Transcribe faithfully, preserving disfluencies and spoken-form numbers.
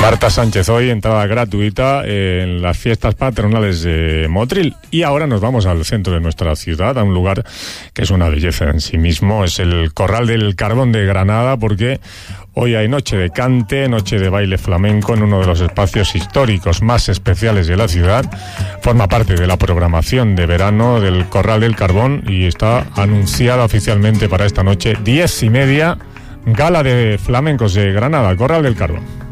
Marta Sánchez, hoy entrada gratuita en las fiestas patronales de Motril. Y ahora nos vamos al centro de nuestra ciudad, a un lugar que es una belleza en sí mismo. Es el Corral del Carbón de Granada, porque hoy hay noche de cante, noche de baile flamenco en uno de los espacios históricos más especiales de la ciudad. Forma parte de la programación de verano del Corral del Carbón y está anunciada oficialmente para esta noche, diez y media, Gala de Flamencos de Granada, Corral del Carbón.